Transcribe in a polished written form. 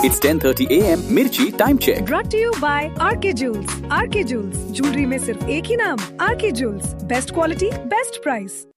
It's 10:30 a.m. Mirchi time check. Brought to you by RK Jewels. RK Jewels, jewellery में सिर्फ एक ही नाम, RK Jewels. Best quality, best price.